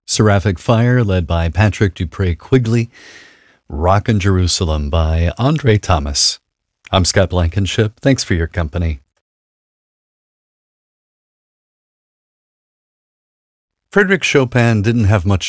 Seraphic Fire, led by Patrick Dupree Quigley. Rockin' Jerusalem by Andre Thomas. I'm Scott Blankenship. Thanks for your company. Frédéric Chopin didn't have much